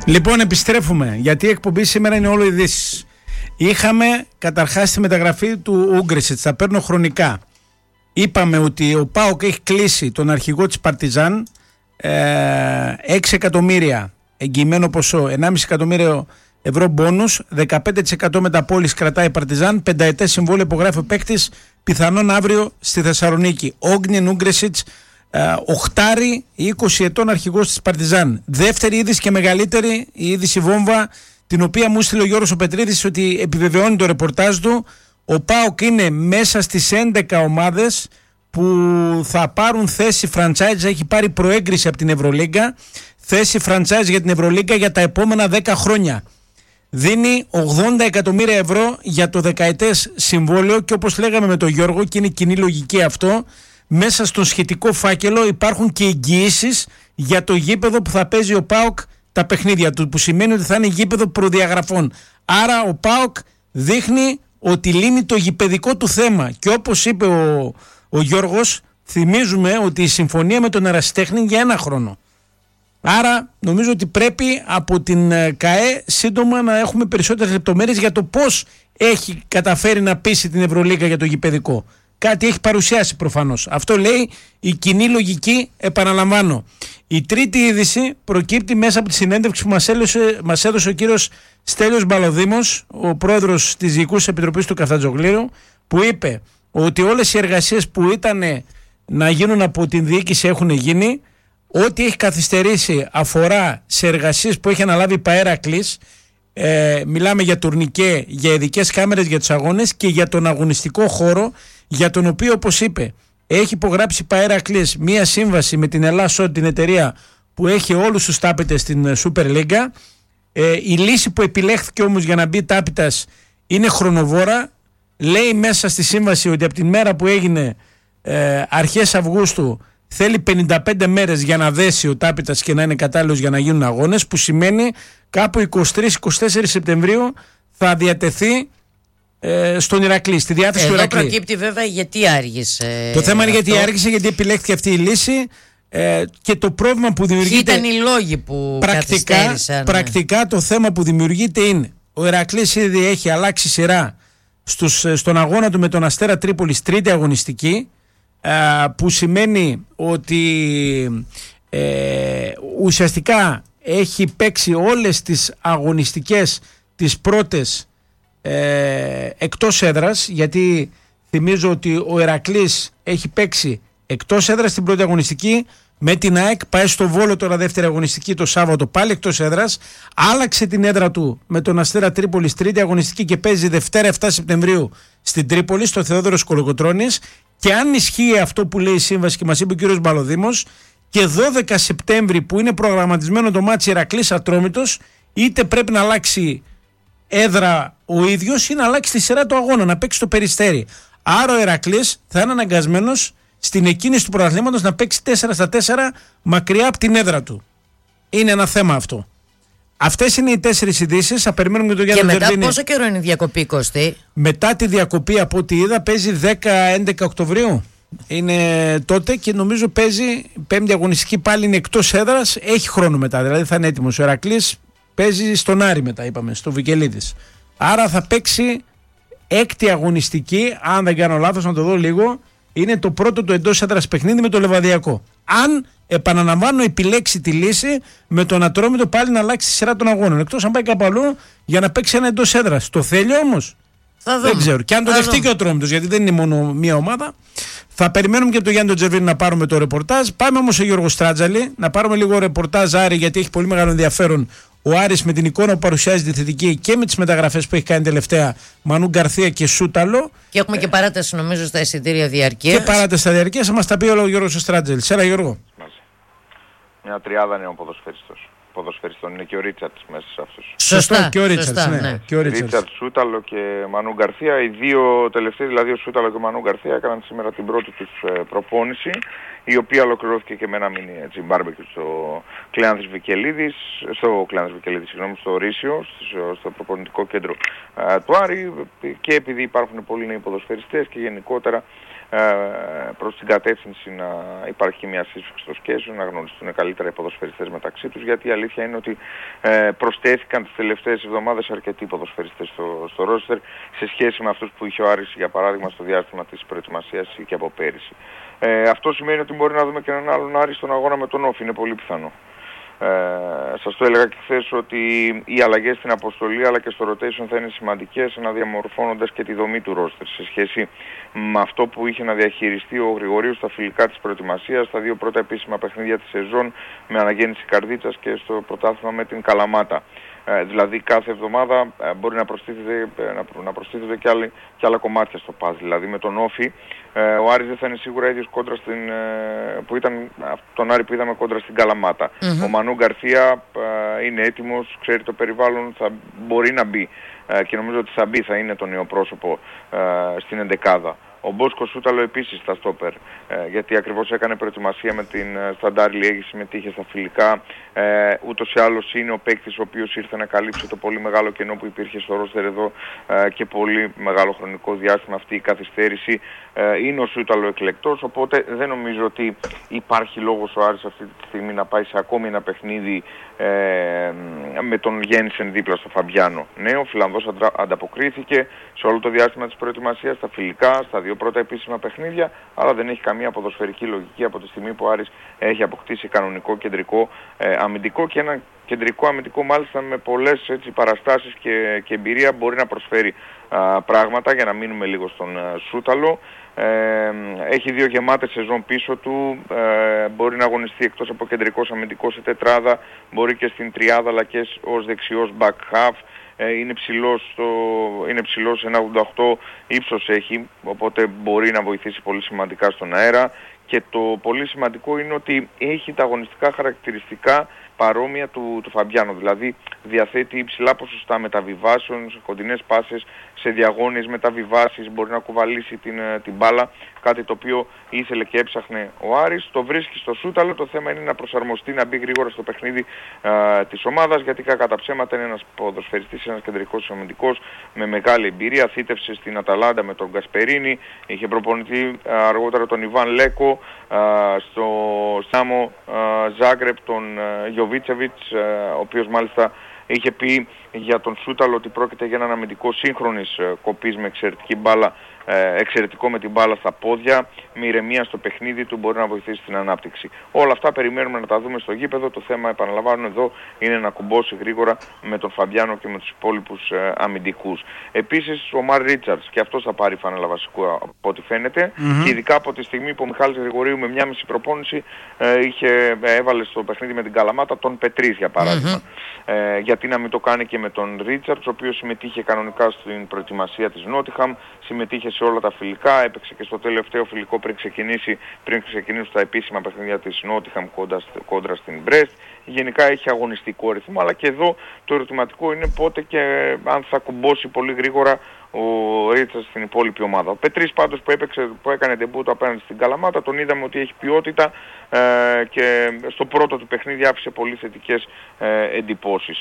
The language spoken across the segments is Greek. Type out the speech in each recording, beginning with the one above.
Λοιπόν, επιστρέφουμε, γιατί η εκπομπή σήμερα είναι όλο ειδήσεις. Είχαμε καταρχάς τη μεταγραφή του Ούγκρισιτς, θα παίρνω χρονικά. Είπαμε ότι ο ΠΑΟΚ έχει κλείσει τον αρχηγό της Παρτιζάν, 6 εκατομμύρια εγγυημένο ποσό, 1,5 εκατομμύριο ευρώ μπόνους, 15% μεταπώληση κρατάει η Παρτιζάν, 5ετές συμβόλαιο υπογράφει ο παίκτης, πιθανόν αύριο στη Θεσσαλονίκη. Όγνιεν Ούγκρισιτς, οχτάρι, 20 ετών αρχηγός της Παρτιζάν. Δεύτερη είδηση και μεγαλύτερη, η είδηση βόμβα, την οποία μου στείλε ο Γιώργος ο Πετρίδης, ότι επιβεβαιώνει το ρεπορτάζ του. Ο ΠΑΟΚ είναι μέσα στις 11 ομάδες που θα πάρουν θέση franchise, έχει πάρει προέγκριση από την Ευρωλίγκα, θέση franchise για την Ευρωλίγκα για τα επόμενα 10 χρόνια. Δίνει 80 εκατομμύρια ευρώ για το δεκαετές συμβόλαιο και όπως λέγαμε με τον Γιώργο, και είναι κοινή λογική αυτό, μέσα στο σχετικό φάκελο υπάρχουν και εγγυήσεις για το γήπεδο που θα παίζει ο ΠΑΟΚ τα παιχνίδια του, που σημαίνει ότι θα είναι γήπεδο προδιαγραφών. Άρα ο ΠΑΟΚ δείχνει ότι λύνει το γηπεδικό του θέμα, και όπως είπε ο Γιώργος, θυμίζουμε ότι η συμφωνία με τον ερασιτέχνη για 1 χρόνο. Άρα νομίζω ότι πρέπει από την ΚΑΕ σύντομα να έχουμε περισσότερες λεπτομέρειες για το πώς έχει καταφέρει να πείσει την Ευρωλίγκα για το γηπεδικό. Κάτι έχει παρουσιάσει προφανώς. Αυτό λέει η κοινή λογική, επαναλαμβάνω. Η τρίτη είδηση προκύπτει μέσα από τη συνέντευξη που μας έδωσε ο κύριος Στέλιος Μπαλοδήμος, ο πρόεδρος της Διοικούσης Επιτροπής του Καφτατζογλύρου, που είπε ότι όλες οι εργασίες που ήταν να γίνουν από την διοίκηση έχουν γίνει. Ό,τι έχει καθυστερήσει αφορά σε εργασίες που έχει αναλάβει η Παέρακλης. Μιλάμε για τουρνικέ, για ειδικές κάμερες για τους αγώνες και για τον αγωνιστικό χώρο, για τον οποίο, όπως είπε, έχει υπογράψει η Παέρακλης μία σύμβαση με την Ελλάσσο, την εταιρεία που έχει όλους τους τάπητες στην Super League. Η λύση που επιλέχθηκε όμως για να μπει τάπητας είναι χρονοβόρα. Λέει μέσα στη σύμβαση ότι από την μέρα που έγινε αρχές Αυγούστου θέλει 55 μέρες για να δέσει ο τάπητας και να είναι κατάλληλος για να γίνουν αγώνες, που σημαίνει κάπου 23-24 Σεπτεμβρίου θα διατεθεί στον Ηρακλή, στη διάθεση του Ηρακλή. Εδώ προκύπτει βέβαια γιατί άργησε. Το θέμα είναι γιατί άργησε, γιατί επιλέχθηκε αυτή η λύση, και το πρόβλημα που δημιουργείται. Ποιοι ήταν οι λόγοι που καθυστέρησαν. Πρακτικά το θέμα που δημιουργείται είναι ο Ηρακλής ήδη έχει αλλάξει σειρά στον αγώνα του με τον Αστέρα Τρίπολης, τρίτη αγωνιστική, που σημαίνει ότι ουσιαστικά έχει παίξει όλες τις αγωνιστικές τις πρώτες εκτός έδρας, γιατί θυμίζω ότι ο Ηρακλής έχει παίξει εκτός έδρας την πρώτη αγωνιστική με την ΑΕΚ, πάει στο Βόλο τώρα δεύτερη αγωνιστική το Σάββατο πάλι εκτός έδρας, άλλαξε την έδρα του με τον Αστέρα Τρίπολης τρίτη αγωνιστική και παίζει Δευτέρα 7 Σεπτεμβρίου στην Τρίπολη, στο Θεόδωρος Κολοκοτρώνης. Και αν ισχύει αυτό που λέει η σύμβαση και μας είπε ο κύριος Μπαλοδήμος, και 12 Σεπτέμβρη που είναι προγραμματισμένο το μάτσι Ηρακλής Ατρόμητος, είτε πρέπει να αλλάξει έδρα ο ίδιος ή να αλλάξει τη σειρά του αγώνα, να παίξει το Περιστέρι. Άρα ο Ηρακλής θα είναι αναγκασμένος στην εκκίνηση του πρωταθλήματος να παίξει 4-4 μακριά από την έδρα του. Είναι ένα θέμα αυτό. Αυτές είναι οι 4 ειδήσεις. Θα περιμένουμε και το Γιάννη Τζερβίνη. Και μετά πόσο καιρό είναι η διακοπή, Κωστή? Μετά τη διακοπή, από ό,τι είδα, παίζει 10-11 Οκτωβρίου. Είναι τότε, και νομίζω παίζει πέμπτη αγωνιστική, πάλι είναι εκτός έδρας. Έχει χρόνο μετά, δηλαδή θα είναι έτοιμος. Ο Ηρακλής παίζει στον Άρη μετά, είπαμε, στο Βικελίδης. Άρα θα παίξει έκτη αγωνιστική, αν δεν κάνω λάθος, να το δω λίγο. Είναι το πρώτο του εντός έδρας παιχνίδι με το Λεβαδιακό. Αν, επαναλαμβάνω, επιλέξει τη λύση με τον Ατρόμητο πάλι να αλλάξει τη σειρά των αγώνων. Εκτός αν πάει κάπου αλλού για να παίξει ένα εντός έδρας. Το θέλει όμως? Δεν ξέρω. Και αν το δεχτεί και ο Ατρόμητος, γιατί δεν είναι μόνο μία ομάδα. Θα περιμένουμε και από τον Γιάννη Τζερβίνη να πάρουμε το ρεπορτάζ. Πάμε όμως σε Γιώργο Στράτζαλη, να πάρουμε λίγο ρεπορτάζ Άρη, γιατί έχει πολύ μεγάλο ενδιαφέρον ο Άρης με την εικόνα που παρουσιάζει τη θετική και με τις μεταγραφές που έχει κάνει τελευταία Μανού Γκαρθία και Σούταλο. Και έχουμε και παράταση, νομίζω, στα εισιτήρια διαρκείας. Και παράταση στα διαρκείας, θα μας τα πει όλο ο Γιώργος Στράτζαλη. Σέρα, Γιώργο. Μια τριάδα νέων ποδοσφαιριστών. Είναι και ο Ρίτσαρτς μέσα σε αυτούς. Σωστά, και ο Ρίτσαρτς, ναι. Ρίτσαρτς, Σούταλο και Μανού Γκαρθία. Οι δύο τελευταίοι, δηλαδή ο Σούταλο και ο Μανού Γκαρθία, έκαναν σήμερα την πρώτη τους προπόνηση, η οποία ολοκληρώθηκε και με ένα μίνι μπάρμπεκιου στο Κλεάνθης Βικελίδης, στο Ρήσιο, στο προπονητικό κέντρο του Άρη, και επειδή υπάρχουν πολλοί νέοι ποδοσφαιριστές και γενικότερα προς την κατεύθυνση να υπάρχει και μια σύσφυξη στο σχέσιο, να γνωριστούν καλύτερα οι ποδοσφαιριστές μεταξύ τους, γιατί η αλήθεια είναι ότι προσθέθηκαν τις τελευταίες εβδομάδες αρκετοί ποδοσφαιριστές στο ρόστερ σε σχέση με αυτούς που είχε ο Άρης, για παράδειγμα, στο διάστημα της προετοιμασίας και από πέρυσι. Αυτό σημαίνει ότι μπορεί να δούμε και έναν άλλον Άρη στον αγώνα με τον Όφη, είναι πολύ πιθανό. Σας το έλεγα και χθες ότι οι αλλαγές στην αποστολή αλλά και στο rotation θα είναι σημαντικές, αναδιαμορφώνοντας και τη δομή του ρόστερ σε σχέση με αυτό που είχε να διαχειριστεί ο Γρηγορίου στα φιλικά της προετοιμασίας, στα δύο πρώτα επίσημα παιχνίδια της σεζόν με αναγέννηση Καρδίτσας και στο πρωτάθλημα με την Καλαμάτα. Δηλαδή κάθε εβδομάδα μπορεί να προστίθεται και άλλα κομμάτια στο παζ. Δηλαδή με τον Όφη ο Άρης δεν θα είναι σίγουρα ίδιος κόντρα που ήταν τον Άρη που είδαμε κόντρα στην Καλαμάτα. Ο Μανού Γκαρθία είναι έτοιμος, ξέρει το περιβάλλον, θα μπορεί να μπει και νομίζω ότι θα μπει, θα είναι το νέο πρόσωπο στην εντεκάδα. Ο Μπόσκο Σούταλο επίσης στα στόπερ, γιατί ακριβώς έκανε προετοιμασία με την Σταντάρ Λιέγη, συμμετείχε στα φιλικά. Ούτως ή άλλως είναι ο παίκτης ο οποίος ήρθε να καλύψει το πολύ μεγάλο κενό που υπήρχε στο ρόστερ εδώ και πολύ μεγάλο χρονικό διάστημα αυτή η καθυστέρηση. Είναι ο Σούταλο εκλεκτός, οπότε δεν νομίζω ότι υπάρχει λόγος ο Άρης αυτή τη στιγμή να πάει σε ακόμη ένα παιχνίδι με τον Γέννησεν δίπλα στο Φαμπιάνο. Ναι, ο Φιλανδός ανταποκρίθηκε σε όλο το διάστημα της προετοιμασίας, στα φιλικά, στα δύο πρώτα επίσημα παιχνίδια, αλλά δεν έχει καμία ποδοσφαιρική λογική από τη στιγμή που ο Άρης έχει αποκτήσει κανονικό κεντρικό αμυντικό και ένα κεντρικό αμυντικό μάλιστα με πολλές παραστάσεις και εμπειρία, μπορεί να προσφέρει πράγματα. Για να μείνουμε λίγο στον Σούταλο, έχει δύο γεμάτες σεζόν πίσω του, μπορεί να αγωνιστεί εκτός από κεντρικός αμυντικός σε τετράδα, μπορεί και στην τριάδα αλλά και ως δεξιός back half. Είναι ψηλός 1,88 ύψος έχει, οπότε μπορεί να βοηθήσει πολύ σημαντικά στον αέρα. Και το πολύ σημαντικό είναι ότι έχει τα αγωνιστικά χαρακτηριστικά παρόμοια του Φαμπιάνο, δηλαδή διαθέτει υψηλά ποσοστά μεταβιβάσεων, σε κοντινές πάσες, σε διαγώνιες μεταβιβάσεις, μπορεί να κουβαλήσει την μπάλα, κάτι το οποίο ήθελε και έψαχνε ο Άρης. Το βρίσκει στο Σούταλο, το θέμα είναι να προσαρμοστεί, να μπει γρήγορα στο παιχνίδι της ομάδας, γιατί κατά ψέματα είναι ένας ποδοσφαιριστής, ένας κεντρικός αμυντικός με μεγάλη εμπειρία. Θύτευσε στην Αταλάντα με τον Γκασπερίνη, είχε προπονητή αργότερα τον Ιβάν Λέκο, στο Σάμο Ζάγκρεπ τον Γιοβίτσεβιτς, ο οποίος μάλιστα είχε πει για τον Σούταλο ότι πρόκειται για έναν αμυντικό σύγχρονης κοπής με εξαιρετική μπάλα, εξαιρετικό με την μπάλα στα πόδια, με ηρεμία στο παιχνίδι του, μπορεί να βοηθήσει την ανάπτυξη. Όλα αυτά περιμένουμε να τα δούμε στο γήπεδο. Το θέμα, επαναλαμβάνω εδώ, είναι να κουμπώσει γρήγορα με τον Φαμπιάνο και με τους υπόλοιπους αμυντικούς. Επίσης ο Μαρ Ρίτσαρτς, και αυτός θα πάρει φανέλα βασικού από ό,τι φαίνεται, και ειδικά από τη στιγμή που ο Μιχάλης Γρηγορίου με 1,5 προπόνηση έβαλε στο παιχνίδι με την Καλαμάτα τον Πετρίς για παράδειγμα. Γιατί να μην το κάνει και με τον Ρίτσαρτς, ο οποίος συμμετείχε κανονικά στην προετοιμασία της Νότιχαμ, συμμετείχε σε όλα τα φιλικά, έπαιξε και στο τελευταίο φιλικό πριν ξεκινήσουν τα επίσημα παιχνίδια της Νότιχαμ κόντρα στην Μπρεστ. Γενικά έχει αγωνιστικό ρυθμό, αλλά και εδώ το ερωτηματικό είναι πότε και αν θα κουμπώσει πολύ γρήγορα ο Ρίτσαρτς στην υπόλοιπη ομάδα. Ο Πετρίς πάντως που έκανε ντεμπούτο απέναντι στην Καλαμάτα, τον είδαμε ότι έχει ποιότητα και στο πρώτο του παιχνίδι άφησε πολύ θετικές εντυπώσεις.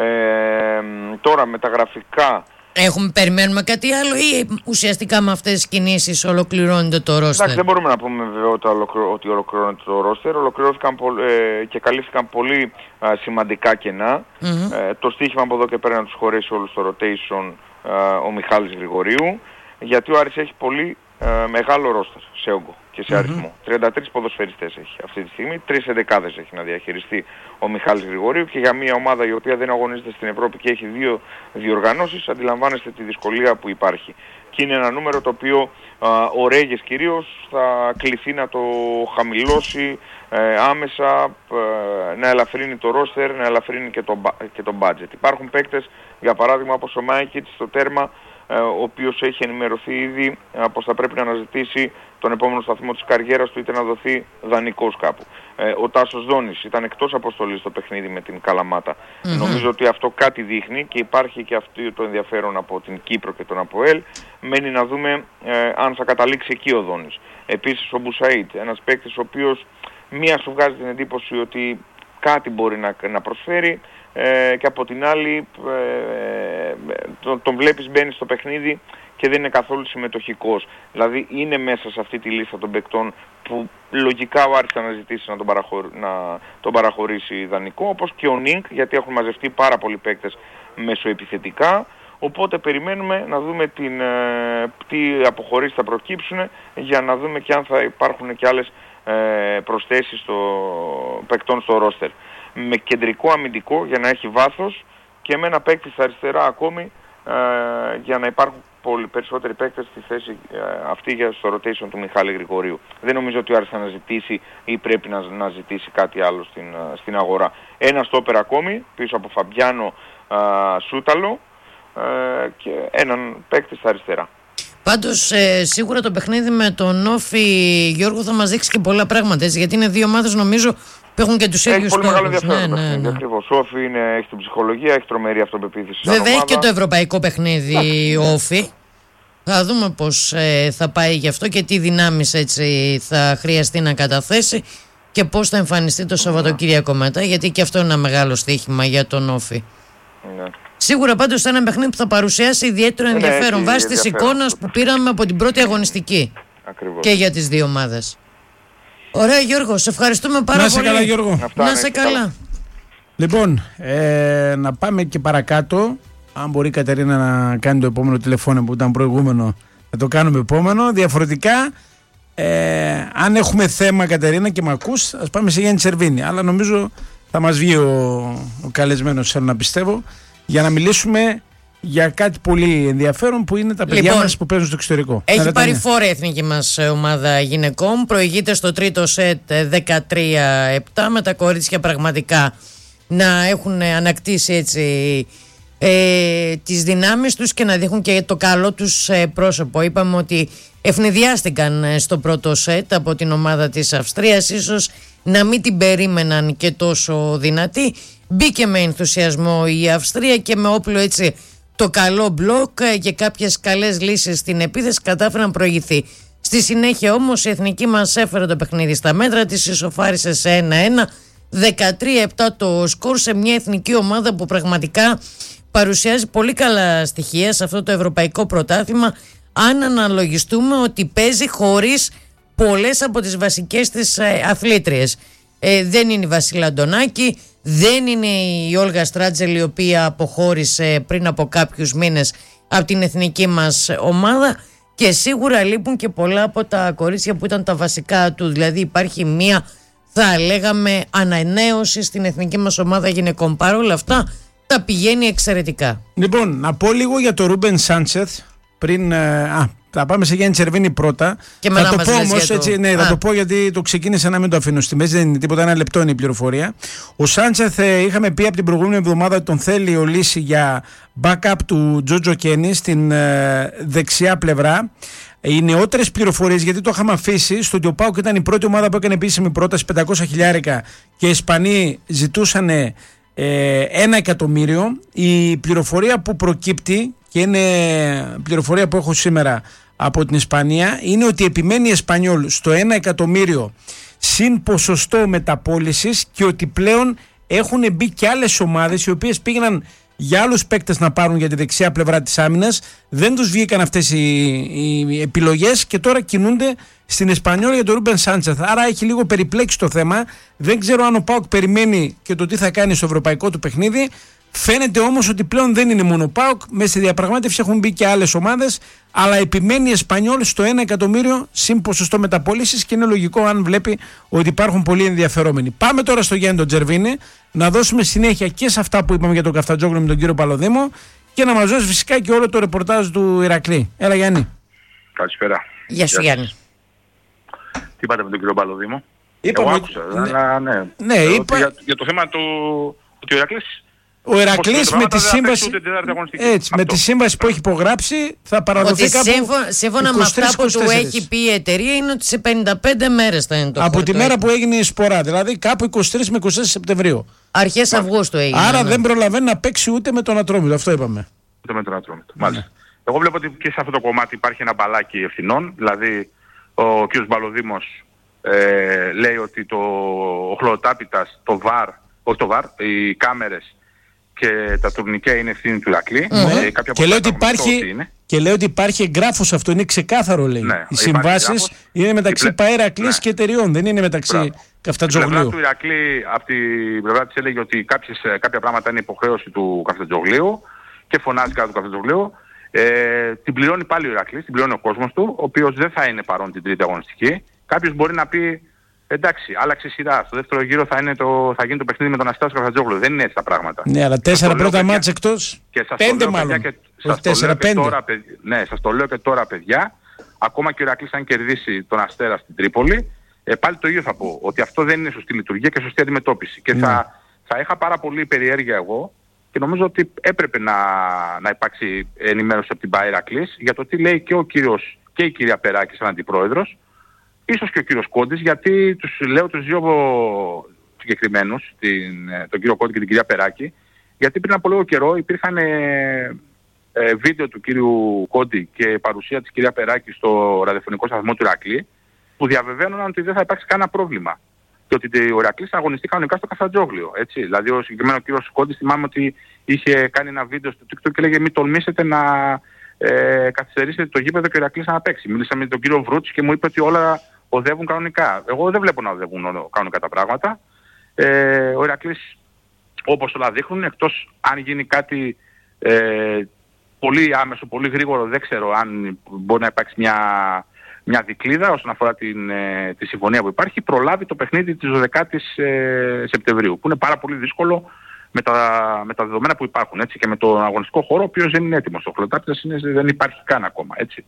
Τώρα μεταγραφικά... Περιμένουμε κάτι άλλο ή ουσιαστικά με αυτές τις κινήσεις ολοκληρώνεται το ρόστερ? Εντάξει, δεν μπορούμε να πούμε βεβαιότητα ότι ολοκληρώνεται το ρόστερ. Ολοκληρώθηκαν και καλύφθηκαν πολύ σημαντικά κενά. Το στοίχημα από εδώ και πέρα να τους χωρέσει όλους στο rotation ο Μιχάλης Γρηγορίου, γιατί ο Άρης έχει πολύ μεγάλο ρόστερ σε όγκο και σε αριθμό. 33 ποδοσφαιριστές έχει αυτή τη στιγμή, 3 εντεκάδες έχει να διαχειριστεί ο Μιχάλης Γρηγορίου, και για μια ομάδα η οποία δεν αγωνίζεται στην Ευρώπη και έχει 2 διοργανώσεις, αντιλαμβάνεστε τη δυσκολία που υπάρχει. Και είναι ένα νούμερο το οποίο ο Ρέγες κυρίως θα κληθεί να το χαμηλώσει άμεσα, να ελαφρύνει το ρόστερ, να ελαφρύνει και το budget. Υπάρχουν παίκτες, για παράδειγμα όπως ο Μάικιτς στο τέρμα, ο οποίος έχει ενημερωθεί ήδη πως θα πρέπει να αναζητήσει τον επόμενο σταθμό της καριέρας του, είτε να δοθεί δανεικός κάπου. Ο Τάσος Δόνης ήταν εκτός αποστολής στο παιχνίδι με την Καλαμάτα. Νομίζω ότι αυτό κάτι δείχνει και υπάρχει και αυτό το ενδιαφέρον από την Κύπρο και τον ΑΠΟΕΛ. Μένει να δούμε αν θα καταλήξει εκεί ο Δόνης. Επίσης ο Μπουσαΐτ, ένας παίκτης ο οποίος μία σου βγάζει την εντύπωση ότι κάτι μπορεί να προσφέρει, και από την άλλη τον βλέπεις μπαίνει στο παιχνίδι και δεν είναι καθόλου συμμετοχικός. Δηλαδή είναι μέσα σε αυτή τη λίστα των παικτών που λογικά ο Άρης θα αναζητήσει να τον παραχωρήσει δανεικό, όπως και ο Νίνκ, γιατί έχουν μαζευτεί πάρα πολλοί παίκτες μεσοεπιθετικά. Οπότε περιμένουμε να δούμε τι αποχωρήσεις θα προκύψουν, για να δούμε και αν θα υπάρχουν και άλλες προσθέσεις παικτών στο ρόστερ. Με κεντρικό αμυντικό για να έχει βάθος και με ένα παίκτη στα αριστερά ακόμη, για να υπάρχουν περισσότεροι παίκτες στη θέση αυτή στο rotation του Μιχάλη Γρηγορίου. Δεν νομίζω ότι ο Άρης θα αναζητήσει ή πρέπει να ζητήσει κάτι άλλο στην αγορά. Ένα στόπερ ακόμη πίσω από Φαμπιάνο, Σούταλο και έναν παίκτη στα αριστερά. Πάντως σίγουρα το παιχνίδι με τον Όφη, Γιώργο, θα μας δείξει και πολλά πράγματα, έτσι, γιατί είναι δύο ομάδες νομίζω που έχουν και τους ίδιους στόχους. Έχει πολύ μεγάλο Ναι. ενδιαφέρον. Ακριβώς. Ο Όφη έχει την ψυχολογία, έχει τρομερή αυτοπεποίθηση. Βέβαια έχει και το ευρωπαϊκό παιχνίδι ο Όφη. Θα δούμε πώς θα πάει γι' αυτό και τι δυνάμεις έτσι θα χρειαστεί να καταθέσει και πώς θα εμφανιστεί το Σαββατοκύριακο μετά, γιατί και αυτό είναι ένα μεγάλο στοίχημα για τον Όφη. Ναι. Σίγουρα πάντως θα είναι ένα παιχνίδι που θα παρουσιάσει ιδιαίτερο ενδιαφέρον βάσει της εικόνας που πήραμε από την πρώτη αγωνιστική. Ακριβώς. Και για τις δύο ομάδες. Ωραία, Γιώργο, σε ευχαριστούμε πάρα πολύ. Να είσαι καλά, Γιώργο. Να είσαι καλά. Λοιπόν, να πάμε και παρακάτω. Αν μπορεί η Κατερίνα να κάνει το επόμενο τηλεφώνημα που ήταν προηγούμενο, να το κάνουμε επόμενο. Διαφορετικά, αν έχουμε θέμα, Κατερίνα, και με ακούς, ας πάμε σε Γιάννη Τσερβίνη. Αλλά νομίζω θα μας βγει ο καλεσμένος, θέλω να πιστεύω, για να μιλήσουμε για κάτι πολύ ενδιαφέρον που είναι τα παιδιά μας που παίζουν στο εξωτερικό. Έχει πάρει φόρα η εθνική μας ομάδα γυναικών. Προηγείται στο τρίτο σετ 13-7, με τα κορίτσια πραγματικά να έχουν ανακτήσει έτσι τις δυνάμεις τους και να δείχνουν και το καλό τους πρόσωπο. Είπαμε ότι ευνηδιάστηκαν στο πρώτο σετ από την ομάδα της Αυστρίας, ίσως να μην την περίμεναν και τόσο δυνατή. Μπήκε με ενθουσιασμό η Αυστρία και με όπλο έτσι το καλό μπλοκ και κάποιες καλές λύσεις στην επίθεση κατάφερε να προηγηθεί. Στη συνέχεια όμως η εθνική μας έφερε το παιχνίδι στα μέτρα της, ισοφάρισε σε 1-1, 13-7 το σκορ σε μια εθνική ομάδα που πραγματικά παρουσιάζει πολύ καλά στοιχεία σε αυτό το ευρωπαϊκό πρωτάθλημα, αν αναλογιστούμε ότι παίζει χωρίς πολλές από τις βασικές της αθλήτριες. Δεν είναι η Βασίλα Αντωνάκη, δεν είναι η Όλγα Στράτζελ, η οποία αποχώρησε πριν από κάποιους μήνες από την εθνική μας ομάδα, και σίγουρα λείπουν και πολλά από τα κορίτσια που ήταν τα βασικά του. Δηλαδή υπάρχει μία, θα λέγαμε, ανανέωση στην εθνική μας ομάδα γυναικών. Παρ' όλα αυτά τα πηγαίνει εξαιρετικά. Λοιπόν, να πω λίγο για το Ρούμπεν Σάντσεθ πριν. Θα πάμε σε Γιάννη Τσερβίνη πρώτα. Και θα το πω όμως, έτσι, ναι, θα το πω γιατί το ξεκίνησα να μην το αφήνω στη μέση, δεν είναι τίποτα, ένα λεπτό είναι η πληροφορία. Ο Σάντσεθ, είχαμε πει από την προηγούμενη εβδομάδα ότι τον θέλει ο Λύση για backup του Τζότζο Κένι στην δεξιά πλευρά. Οι νεότερες πληροφορίες, γιατί το είχαμε αφήσει, στο ότι ο ΠΑΟΚ ήταν η πρώτη ομάδα που έκανε επίσημη πρόταση 500 χιλιάρικα και οι Ισπανοί ζητούσαν 1 εκατομμύριο. Η πληροφορία που προκύπτει, και είναι πληροφορία που έχω σήμερα από την Ισπανία, είναι ότι επιμένει η Εσπανιόλ στο 1 εκατομμύριο συν ποσοστό μεταπώλησης και ότι πλέον έχουν μπει και άλλες ομάδες οι οποίες πήγαιναν για άλλους παίκτες να πάρουν για τη δεξιά πλευρά της άμυνας. Δεν τους βγήκαν αυτές οι επιλογές και τώρα κινούνται στην Εσπανιόλ για τον Ρούμπεν Σάντσεθ. Άρα έχει λίγο περιπλέξει το θέμα. Δεν ξέρω αν ο ΠΑΟΚ περιμένει και το τι θα κάνει στο ευρωπαϊκό του παιχνίδι. Φαίνεται όμως ότι πλέον δεν είναι μόνο ο ΠΑΟΚ. Μέσα στη διαπραγμάτευση έχουν μπει και άλλες ομάδες. Αλλά επιμένει η Εσπανιόλ στο 1 εκατομμύριο συν ποσοστό μεταπώλησης και είναι λογικό αν βλέπει ότι υπάρχουν πολλοί ενδιαφερόμενοι. Πάμε τώρα στο Γιάννη τον Τζερβίνη να δώσουμε συνέχεια και σε αυτά που είπαμε για τον Καφτατζόγλου με τον κύριο Παλωδήμο και να μας δώσει φυσικά και όλο το ρεπορτάζ του Ηρακλή. Έλα Γιάννη. Καλησπέρα. Γεια σου Γιάννη. Τι είπατε με τον κύριο Παλωδήμο? Είπαμε, εγώ άκουσα, αλλά ναι. Για το θέμα του ότι ο Ηρακλής... Ο Ηρακλής με τη σύμβαση, με τη σύμβαση που έχει υπογράψει θα παραδοθεί κάπου σύμφωνα με αυτά που του έχει πει η εταιρεία είναι ότι σε 55 μέρες θα είναι το από τη μέρα που έγινε η σπορά, δηλαδή κάπου 23 με 24 Σεπτεμβρίου. Αρχές Αυγούστου έγινε. Άρα δεν προλαβαίνει να παίξει ούτε με τον Ατρόμητο, αυτό είπαμε. Ούτε με τον Ατρόμητο, μάλιστα. Εγώ βλέπω ότι και σε αυτό το κομμάτι υπάρχει ένα μπαλάκι ευθυνών, δηλαδή ο κ. Μπαλωδήμος λέει ότι ο χλωροτάπητας, το VAR, όχι το VAR, οι κάμερες και τα τουρνικέ είναι ευθύνη του Ηρακλή. Και λέει ότι Και λέει ότι υπάρχει εγγράφος αυτό, είναι ξεκάθαρο, λέει. Ναι, οι συμβάσεις είναι μεταξύ Ηρακλής και εταιριών, δεν είναι μεταξύ Καφτατζόγλιου. Η πλευρά του Ηρακλή, από την πλευρά της έλεγε ότι κάποια πράγματα είναι υποχρέωση του Καφτατζόγλιου και φωνάζει κατά του Καφτατζόγλιου. Την πληρώνει πάλι ο Ηρακλής, την πληρώνει ο κόσμος του, ο οποίος δεν θα είναι παρόν την τρίτη αγωνιστική. Κάποιος μπορεί να πει, εντάξει, άλλαξε η σειρά. Στο δεύτερο γύρο θα γίνει το παιχνίδι με τον Αστέρα του Καφτατζόγλου. Δεν είναι έτσι τα πράγματα. Ναι, αλλά 4 πρώτα μάτς εκτός. 5 μάλλον. Σας το λέω και τώρα, παιδιά. Ακόμα και ο Ηρακλής αν κερδίσει τον Αστέρα στην Τρίπολη, πάλι το ίδιο θα πω. Ότι αυτό δεν είναι σωστή λειτουργία και σωστή αντιμετώπιση. Και θα είχα πάρα πολύ περιέργεια εγώ και νομίζω ότι έπρεπε να υπάρξει ενημέρωση από την ΠΑΕ Ηρακλής για το τι λέει και ο κύριος και η κυρία Περάκη σαν αντιπρόεδρος, ίσως και ο κύριος Κόντης, γιατί τους δύο συγκεκριμένους, τον κύριο Κόντι και την κυρία Περάκη, γιατί πριν από λίγο καιρό υπήρχαν βίντεο του κύριου Κόντι και παρουσία της κυρία Περάκη στο ραδιοφωνικό σταθμό του Ηρακλή, που διαβεβαίνονταν ότι δεν θα υπάρξει κανένα πρόβλημα. Και ότι ο Ηρακλής θα αγωνιστεί κανονικά στο Καφτατζόγλιο. Έτσι. Δηλαδή ο συγκεκριμένος κύριος Κόντης θυμάμαι ότι είχε κάνει ένα βίντεο στο TikTok και λέγε μην τολμήσετε να καθυστερήσετε το γήπεδο και ο Ηρακλής να παίξει. Μίλησα με τον κύριο Βρούτση και μου είπε ότι όλα οδεύουν κανονικά. Εγώ δεν βλέπω να οδεύουν κανονικά τα πράγματα. Ο Ηρακλής, όπως όλα δείχνουν, εκτός αν γίνει κάτι πολύ άμεσο, πολύ γρήγορο, δεν ξέρω αν μπορεί να υπάρξει μια δικλίδα όσον αφορά τη συμφωνία που υπάρχει, προλάβει το παιχνίδι της 12ης Σεπτεμβρίου, που είναι πάρα πολύ δύσκολο με τα δεδομένα που υπάρχουν, έτσι, και με τον αγωνιστικό χώρο, ο οποίος δεν είναι έτοιμος. Ο Χλωτάπητας δεν υπάρχει καν ακόμα, έτσι.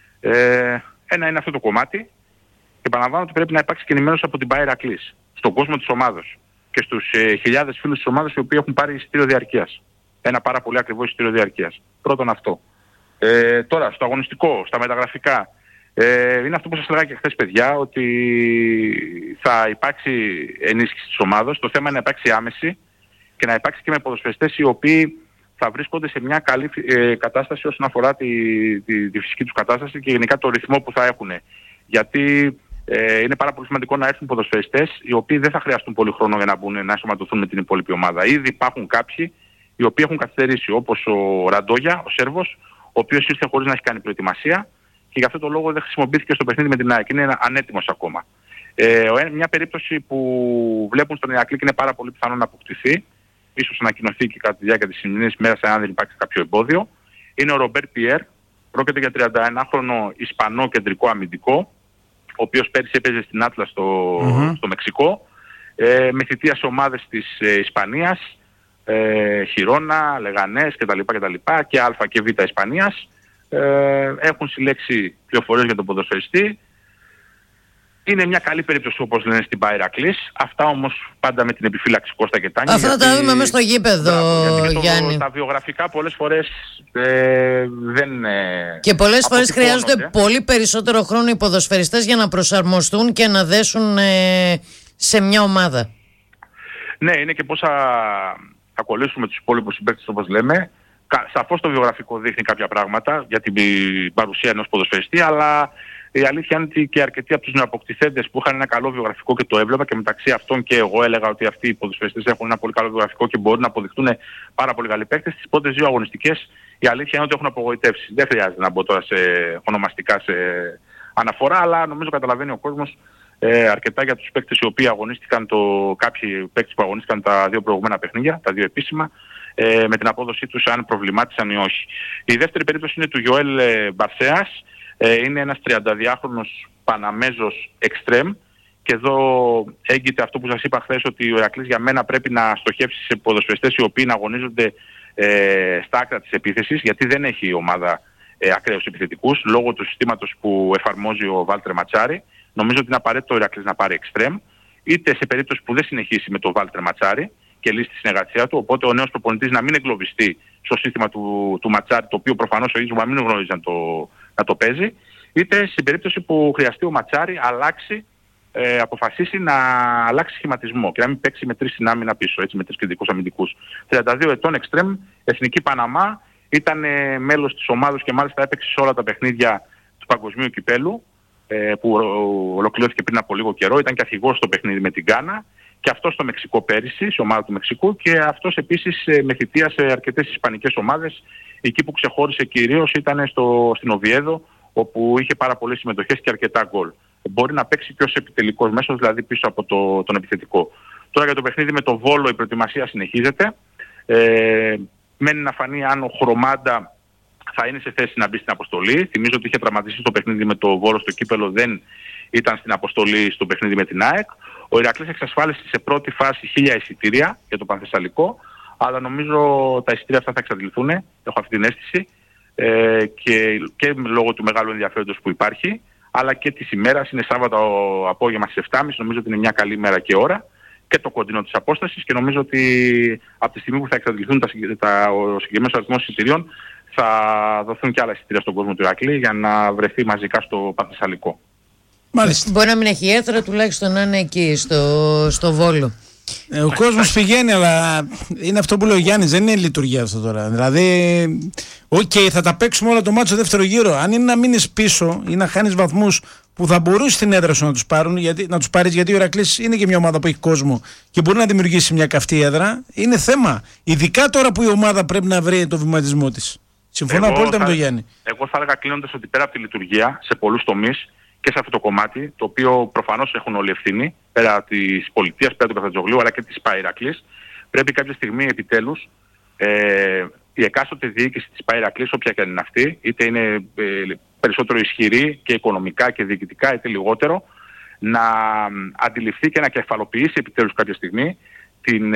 Ένα είναι αυτό το κομμάτι και επαναλαμβάνω ότι πρέπει να υπάρξει και ενημέρωση από την ΠΑΕ Ηρακλής στον κόσμο της ομάδος και στους χιλιάδες φίλους της ομάδας οι οποίοι έχουν πάρει εισιτήριο διαρκείας. Ένα πάρα πολύ ακριβό εισιτήριο διαρκείας. Πρώτον αυτό. Τώρα, στο αγωνιστικό, στα μεταγραφικά, είναι αυτό που σας έλεγα και χθες, παιδιά, ότι θα υπάρξει ενίσχυση της ομάδας. Το θέμα είναι να υπάρξει άμεση και να υπάρξει και με ποδοσφαιριστές οι οποίοι θα βρίσκονται σε μια καλή κατάσταση όσον αφορά τη φυσική τους κατάσταση και γενικά το ρυθμό που θα έχουν. Γιατί είναι πάρα πολύ σημαντικό να έρθουν ποδοσφαιριστές οι οποίοι δεν θα χρειαστούν πολύ χρόνο για να ενσωματωθούν με την υπόλοιπη ομάδα. Ήδη υπάρχουν κάποιοι οι οποίοι έχουν καθυστερήσει, όπως ο Ραντόγια, ο Σέρβος, ο οποίος ήρθε χωρίς να έχει κάνει προετοιμασία και γι' αυτό το λόγο δεν χρησιμοποιήθηκε στο παιχνίδι με την ΑΕΚ. Είναι ανέτοιμος ακόμα. Μια περίπτωση που βλέπουν στον Ηρακλή και είναι πάρα πολύ πιθανό να αποκτηθεί, ίσως ανακοινωθεί και κατά τη διάρκεια της σημερινής μέρας αν δεν υπάρξει κάποιο εμπόδιο, είναι ο Ρομπέρ Πιέρ. Πρόκειται για 31χρονο Ισπανό κεντρικό αμυντικό, ο οποίος πέρυσι έπαιζε στην Άτλα στο Μεξικό, με θητεία σε ομάδες της Ισπανίας, Χιρόνα, Λεγανές κτλ. Και Α και Β Ισπανίας. Έχουν συλλέξει πληροφορίες για τον ποδοσφαιριστή. Είναι μια καλή περίπτωση όπως λένε στην ΠΑΕ Ηρακλής. Αυτά όμως πάντα με την επιφύλαξη Κώστα και Τάνια. Αυτά τα δούμε μέσα στο γήπεδο, Γιάννη. Τα βιογραφικά πολλές φορές δεν... Και πολλές φορές χρειάζονται πολύ περισσότερο χρόνο οι ποδοσφαιριστές για να προσαρμοστούν και να δέσουν σε μια ομάδα. Ναι, είναι και πώς θα κολλήσουμε τους υπόλοιπους συμπαίκτες όπως λέμε. Σαφώς το βιογραφικό δείχνει κάποια πράγματα για την παρουσία ενός ποδοσφαιριστή, αλλά η αλήθεια είναι ότι και αρκετοί από τους νεοαποκτηθέντες που είχαν ένα καλό βιογραφικό και το έβλεπα και μεταξύ αυτών και εγώ έλεγα ότι αυτοί οι ποδοσφαιριστές έχουν ένα πολύ καλό βιογραφικό και μπορούν να αποδειχτούν πάρα πολύ καλοί παίκτες. Στις πρώτες δύο αγωνιστικές η αλήθεια είναι ότι έχουν απογοητεύσει. Δεν χρειάζεται να μπω τώρα ονομαστικά σε αναφορά, αλλά νομίζω καταλαβαίνει ο κόσμος αρκετά για τους παίκτες οι οποίοι αγωνίστηκαν, κάποιοι παίκτες που αγωνίστηκαν τα δύο προηγούμενα παιχνίδια, τα δύο επίσημα, με την απόδοσή τους αν προβλημάτισαν ή όχι. Η δεύτερη περίπτωση είναι του Γιοέλ Μπαρσέας. Είναι ένας 32χρονος Παναμέζος εξτρέμ και εδώ έγκυται αυτό που σας είπα χθες, ότι ο Ηρακλής για μένα πρέπει να στοχεύσει σε ποδοσφαιριστές οι οποίοι να αγωνίζονται στα άκρα της επίθεσης, γιατί δεν έχει η ομάδα ακραίους επιθετικούς λόγω του συστήματος που εφαρμόζει ο Βάλτερ Ματσάρη. Νομίζω ότι είναι απαραίτητο ο Ηρακλής να πάρει εξτρέμ, είτε σε περίπτωση που δεν συνεχίσει με τον Βάλτερ Ματσάρη και λύσει τη συνεργασία του, οπότε ο νέος προπονητής να μην εγκλωβιστεί στο σύστημα του Ματσάρη, το οποίο προφανώς ο ίδιος να μην γνωρίζει να το παίζει, είτε στην περίπτωση που χρειαστεί ο Ματσάρη αποφασίσει να αλλάξει σχηματισμό και να μην παίξει με τρεις στην άμυνα πίσω, έτσι, με τρεις κεντρικούς αμυντικούς. 32 ετών εξτρέμ, Εθνική Παναμά, ήταν μέλος της ομάδας και μάλιστα έπαιξε σε όλα τα παιχνίδια του Παγκοσμίου Κυπέλου που ολοκληρώθηκε πριν από λίγο καιρό. Ήταν και αρχηγός στο παιχνίδι με την Γκάνα Και αυτός στο Μεξικό πέρυσι, σε ομάδα του Μεξικού, και αυτός επίσης με θητεία σε αρκετές ισπανικές ομάδες. Εκεί που ξεχώρισε κυρίως ήταν στην Οβιέδο, όπου είχε πάρα πολλές συμμετοχές και αρκετά γκολ. Μπορεί να παίξει και ως επιτελικός μέσος, δηλαδή πίσω από τον επιθετικό. Τώρα για το παιχνίδι με το Βόλο η προετοιμασία συνεχίζεται. Μένει να φανεί αν ο Χρωμάντα θα είναι σε θέση να μπει στην αποστολή. Θυμίζω ότι είχε τραυματιστεί στο παιχνίδι με το Βόλο στο κύπελο, δεν ήταν στην αποστολή στο παιχνίδι με την ΑΕΚ. Ο Ηρακλής εξασφάλισε σε πρώτη φάση 1.000 εισιτήρια για το Πανθεσσαλικό, αλλά νομίζω τα εισιτήρια αυτά θα εξαντληθούν, έχω αυτή την αίσθηση, και λόγω του μεγάλου ενδιαφέροντος που υπάρχει, αλλά και της ημέρας, είναι Σάββατο απόγευμα στις 7.30, νομίζω ότι είναι μια καλή μέρα και ώρα, και το κοντινό της απόστασης, και νομίζω ότι από τη στιγμή που θα εξαντληθούν ο συγκεκριμένος αριθμός εισιτηρίων, θα δοθούν και άλλα εισιτήρια στον κόσμο του Ηρακλή για να βρεθεί μαζικά στο Πανθεσσαλικό. Μάλιστα. Μπορεί να μην έχει έδρα, τουλάχιστον να είναι εκεί στο Βόλο. Ο κόσμος πηγαίνει, αλλά είναι αυτό που λέει ο Γιάννης, δεν είναι λειτουργία αυτό τώρα. Δηλαδή, θα τα παίξουμε όλα το μάτσο δεύτερο γύρο. Αν είναι να μείνεις πίσω ή να χάνεις βαθμούς που θα μπορούσε την έδρα σου να τους πάρεις, γιατί ο Ηρακλής είναι και μια ομάδα που έχει κόσμο και μπορεί να δημιουργήσει μια καυτή έδρα, είναι θέμα. Ειδικά τώρα που η ομάδα πρέπει να βρει το βηματισμό της. Συμφωνώ απόλυτα με τον Γιάννη. Εγώ θα έλεγα κλείνοντας ότι πέρα από τη λειτουργία σε πολλούς τομείς, και σε αυτό το κομμάτι, το οποίο προφανώς έχουν όλοι ευθύνη, πέρα της πολιτείας, πέρα του Καφτατζογλίου, αλλά και της ΠΑ Ηρακλής, πρέπει κάποια στιγμή επιτέλους η εκάστοτε διοίκηση της ΠΑ Ηρακλής, όποια και αν είναι αυτή, είτε είναι περισσότερο ισχυρή και οικονομικά και διοικητικά, είτε λιγότερο, να αντιληφθεί και να κεφαλοποιήσει επιτέλους κάποια στιγμή την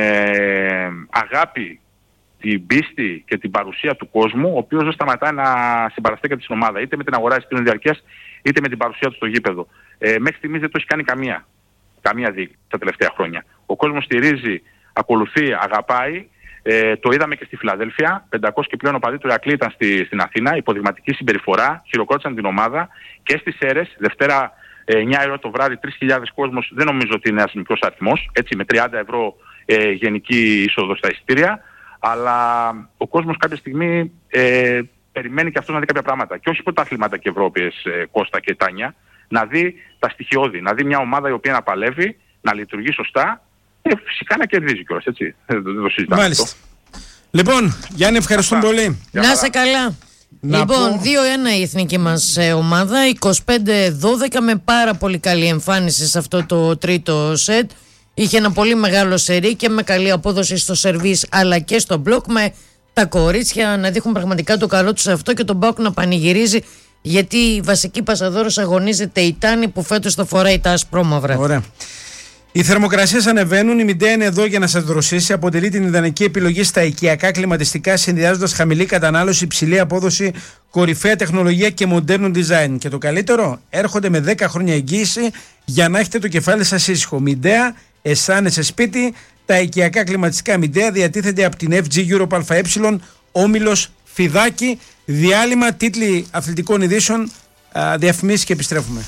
αγάπη, την πίστη και την παρουσία του κόσμου, ο οποίος δεν σταματάει να συμπαραστέκεται στην ομάδα, είτε με την αγορά εισιτήριων διαρκείας, είτε με την παρουσία του στο γήπεδο. Μέχρι στιγμής δεν το έχει κάνει καμία διοίκηση τα τελευταία χρόνια. Ο κόσμος στηρίζει, ακολουθεί, αγαπάει. Το είδαμε και στη Φιλαδέλφια. 500 και πλέον οπαδοί του Ηρακλή ήταν στην Αθήνα. Υποδειγματική συμπεριφορά, χειροκρότησαν την ομάδα. Και στις Σέρρες, Δευτέρα 9 ώρα το βράδυ, 3.000 κόσμος, δεν νομίζω ότι είναι ένας μικρός αριθμός. Έτσι, με 30 ευρώ γενική είσοδο στα εισιτήρια. Αλλά ο κόσμος κάποια στιγμή περιμένει και αυτός να δει κάποια πράγματα. Και όχι πρωταθλήματα και Ευρώπης, Κώστα και Τάνια, να δει τα στοιχειώδη. Να δει μια ομάδα η οποία να παλεύει, να λειτουργεί σωστά και φυσικά να κερδίζει κιόλας. Έτσι. Δεν το συζητάμε. Μάλιστα. Αυτό. Λοιπόν, Γιάννη, ευχαριστούμε πολύ. Να είσαι καλά. Λοιπόν, 2-1 η εθνική μας ομάδα, 25-12, με πάρα πολύ καλή εμφάνιση σε αυτό το τρίτο σετ. Είχε ένα πολύ μεγάλο σερί και με καλή απόδοση στο σερβίς αλλά και στο μπλοκ, με τα κορίτσια να δείχνουν πραγματικά το καλό τους σε αυτό και τον ΠΑΟΚ να πανηγυρίζει, γιατί η βασική πασαδόρος αγωνίζεται η Τάνη, που φέτος θα φοράει τα ασπρόμαυρα. Ωραία. Οι θερμοκρασίες ανεβαίνουν, η Midea είναι εδώ για να σας δροσίσει. Αποτελεί την ιδανική επιλογή στα οικιακά κλιματιστικά, συνδυάζοντας χαμηλή κατανάλωση, υψηλή απόδοση, κορυφαία τεχνολογία και μοντέρνο design. Και το καλύτερο, έρχονται με 10 χρόνια εγγύηση για να έχετε το κεφάλι σας ήσυχο. Midea, αισθάνεσαι σπίτι. Τα οικιακά κλιματιστικά Midea διατίθενται από την FG Europe ΑΕ, Όμιλος Φιδάκη. Διάλειμμα, τίτλοι αθλητικών ειδήσεων, διαφημίσεις και επιστρέφουμε.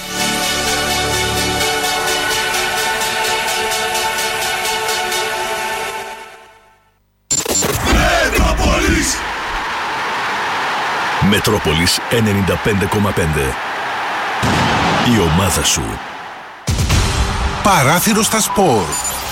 Μετρόπολης 95,5. Η ομάδα σου. Παράθυρο στα σπορ.